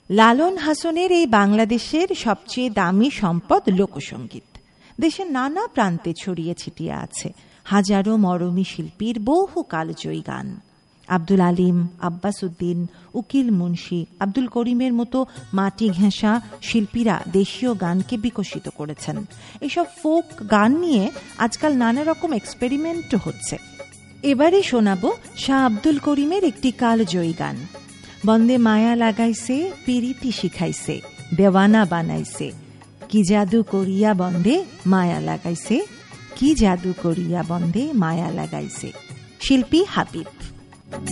লালন হাসনের এই বাংলাদেশের সবচেয়ে দামি সম্পদ লোকসঙ্গীত। দেশের নানা প্রান্তে ছড়িয়ে ছিটিয়ে আছে হাজারো মরমী শিল্পীর বহু কালজয়ী গান। আব্দুল আলিম, আব্বাস উদ্দিন, উকিল মুন্সি, আব্দুল করিমের মতো মাটি ঘেঁষা শিল্পীরা দেশীয় গানকে বিকশিত করেছেন। এসব ফোক গান নিয়ে আজকাল নানা রকম এক্সপেরিমেন্টও হচ্ছে। এবারে শোনাবো শাহ আব্দুল করিমের একটি কালজয়ী গান। বন্দে মায়া লাগাইছে, পিরিতি শিখাইছে, দেওয়ানা বানাইছে, কি জাদু করিয়া বন্দে মায়া লাগাইছে, কি জাদু করিয়া বন্দে মায়া লাগাইছে। শিল্পী হাবিব।